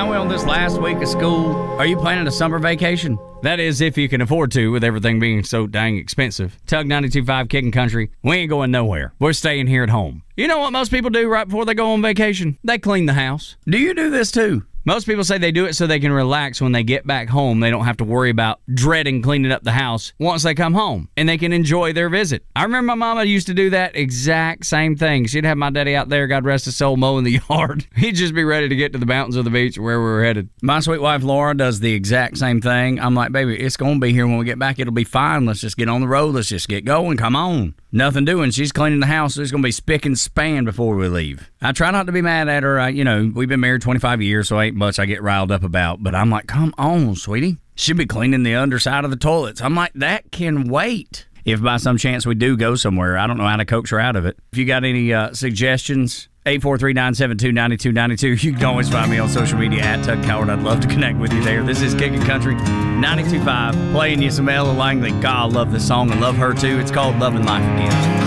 Now we're on this last week of school. Are you planning a summer vacation? That is, if you can afford to, with everything being so dang expensive. Tug 92.5 Kicking Country, we ain't going nowhere. We're staying here at home. You know what most people do right before they go on vacation? They clean the house. Do you do this too? Most people say they do it so they can relax when they get back home. They don't have to worry about dreading cleaning up the house once they come home, and they can enjoy their visit. I remember my mama used to do that exact same thing. She'd have my daddy out there, God rest his soul, mowing the yard. He'd just be ready to get to the mountains or the beach or where we were headed. My sweet wife Laura does the exact same thing. I'm like, baby, it's going to be here when we get back. It'll be fine. Let's just get on the road. Let's just get going. Come on. Nothing doing. She's cleaning the house. So it's going to be spick and span before we leave. I try not to be mad at her. We've been married 25 years, so ain't much I get riled up about. But I'm like, come on, sweetie. She'll be cleaning the underside of the toilets. I'm like, that can wait. If by some chance we do go somewhere, I don't know how to coax her out of it. If you got any suggestions, 843-972-9292. You can always find me on social media at Tug Coward. I'd love to connect with you there. This is Kicking Country 92.5, playing you some Ella Langley. God, I love this song and love her too. It's called Loving Life Again.